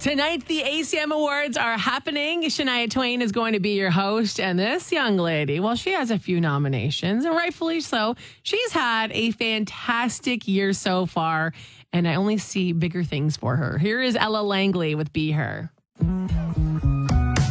Tonight, the ACM Awards are happening. Shania Twain is going to be your host. And this young lady, well, she has a few nominations, and rightfully so. She's had a fantastic year so far, and I only see bigger things for her. Here is Ella Langley with Be Her.